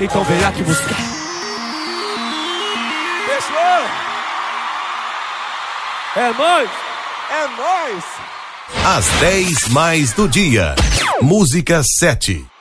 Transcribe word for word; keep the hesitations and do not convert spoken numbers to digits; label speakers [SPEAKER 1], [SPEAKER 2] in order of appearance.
[SPEAKER 1] então vem aqui buscar.
[SPEAKER 2] Fechou!
[SPEAKER 1] É nóis!
[SPEAKER 2] É nóis!
[SPEAKER 3] Às dez mais do dia. Música sete.